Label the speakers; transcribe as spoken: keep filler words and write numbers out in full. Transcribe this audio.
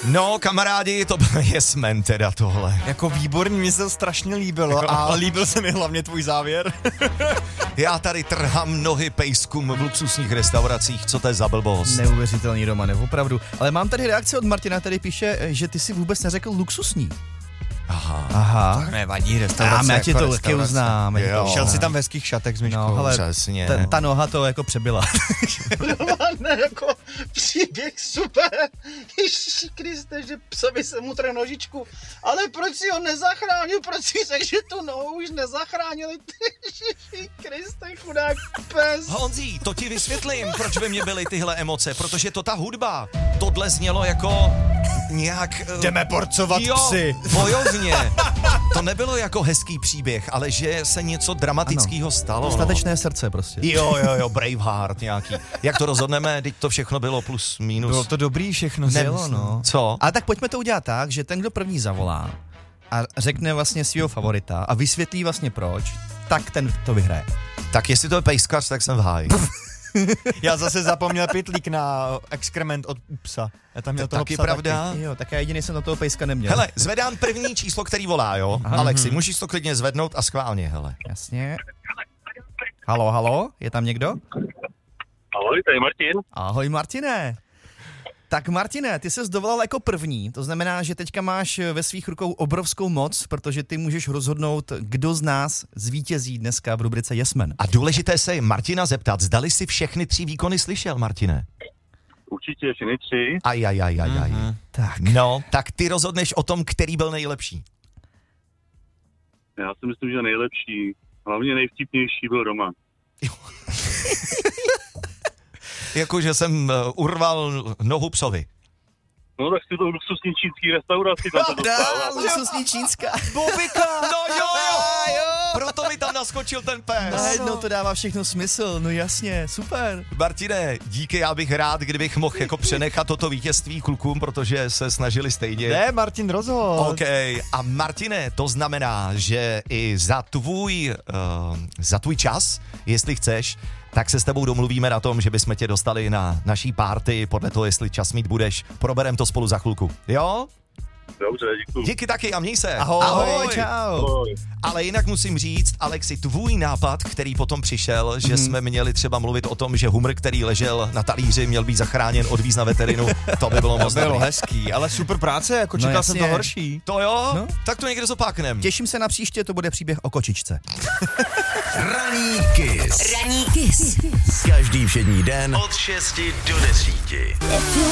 Speaker 1: No, kamarádi, to byl Yes-Man teda tohle.
Speaker 2: Jako výborný, mi se to strašně líbilo a líbil se mi hlavně tvůj závěr.
Speaker 1: Já tady trhám nohy pejskům v luxusních restauracích, co to je za blbost?
Speaker 3: Neuvěřitelný, Romane, opravdu. Ale mám tady reakci od Martina, který píše, že ty si vůbec neřekl luxusní.
Speaker 1: Aha.
Speaker 3: Aha.
Speaker 2: Tak nevadí, restaurace.
Speaker 3: A já ti
Speaker 2: jako
Speaker 3: to taky
Speaker 2: restaurace.
Speaker 3: uznám.
Speaker 1: Jo.
Speaker 2: Šel si tam v hezkých šatech s myškou.
Speaker 3: No, ale
Speaker 1: Přesně.
Speaker 3: ta, ta noha to jako přebyla.
Speaker 4: Ne, jako příběh super. Ježiši Kriste, že psovi se mu trhne nožičku. Ale proč si ho nezachránil? Proč si řekl, že tu nohu už nezachránili? Ježiši Kriste, chudák pes.
Speaker 1: Honzí, to ti vysvětlím, proč ve mně byly tyhle emoce, protože to ta hudba, tohle znělo jako nějak... Uh,
Speaker 2: Jdeme porcovat
Speaker 1: jo,
Speaker 2: psy.
Speaker 1: bojovně. To nebylo jako hezký příběh, ale že se něco dramatického stalo.
Speaker 3: Statečné srdce prostě.
Speaker 1: Jo, jo, jo, Braveheart nějaký. Jak to rozhodneme, teď to všechno bylo plus, minus.
Speaker 2: Bylo to dobrý všechno.
Speaker 3: Bylo, no.
Speaker 1: Co?
Speaker 3: Ale tak pojďme to udělat tak, že ten, kdo první zavolá a řekne vlastně svého favorita a vysvětlí vlastně proč, tak ten to vyhraje.
Speaker 1: Tak jestli to je pejskař, tak jsem v háji.
Speaker 2: Já zase zapomněl pytlík na exkrement od psa. Já tam měl toho
Speaker 1: Taky
Speaker 2: psa
Speaker 1: pravda.
Speaker 3: Jo, tak já jediný jsem na toho pejska neměl.
Speaker 1: Hele, zvedám první číslo, který volá, jo?
Speaker 3: Aha.
Speaker 1: Alexi, můžeš to klidně zvednout a schválně, hele.
Speaker 3: Jasně. Halo, halo, je tam někdo?
Speaker 5: Ahoj, tady Martin.
Speaker 3: Ahoj, Martine. Tak Martine, ty ses dovolal jako první, to znamená, že teďka máš ve svých rukou obrovskou moc, protože ty můžeš rozhodnout, kdo z nás zvítězí dneska v rubrice Yes-Man.
Speaker 1: A důležité se Martina zeptat, zdali si všechny tři výkony slyšel, Martine?
Speaker 5: Určitě všechny tři.
Speaker 1: Aj, aj, aj, aj, aj.
Speaker 2: Mhm.
Speaker 3: Tak.
Speaker 1: No, tak ty rozhodneš o tom, který byl nejlepší.
Speaker 5: Já si myslím, že nejlepší, hlavně nejvtipnější byl Roman.
Speaker 1: Jakože jsem uh, urval nohu psovi.
Speaker 5: No tak si to v luxusní čínský restauraci tam to dostal.
Speaker 3: Luxusní čínská.
Speaker 2: Bobika!
Speaker 1: No jo, jo, jo. Proto mi tam naskočil ten pes.
Speaker 3: Najednou to dává všechno smysl, no jasně, super.
Speaker 1: Martine, díky, já bych rád, kdybych mohl jako přenechat toto vítězství klukům, protože se snažili stejně.
Speaker 2: Ne, Martin rozhod.
Speaker 1: OK, a Martine, to znamená, že i za tvůj, uh, za tvůj čas, jestli chceš, tak se s tebou domluvíme na tom, že bychom tě dostali na naší party, podle toho, jestli čas mít budeš, proberem to spolu za chvilku. Jo?
Speaker 5: Dobře, děkuji.
Speaker 1: Díky taky a měj se.
Speaker 3: Ahoj,
Speaker 1: Ahoj.
Speaker 3: čau.
Speaker 5: Ahoj.
Speaker 1: Ale jinak musím říct, Alexi, tvůj nápad, který potom přišel, že mm. jsme měli třeba mluvit o tom, že humr, který ležel na talíři, měl být zachráněn, odvíz na veterinu, to by bylo moc
Speaker 2: To bylo
Speaker 1: dobrý.
Speaker 2: hezký, ale super práce, jako
Speaker 3: No
Speaker 2: čekal jsem
Speaker 3: jasně.
Speaker 2: to horší.
Speaker 1: To jo?
Speaker 3: No.
Speaker 1: Tak to někde zopáknem.
Speaker 3: Těším se na příště, to bude příběh o kočičce.
Speaker 6: Ranní Kiss.
Speaker 7: Ranní Kiss.
Speaker 6: Každý všední den od šesti do desíti.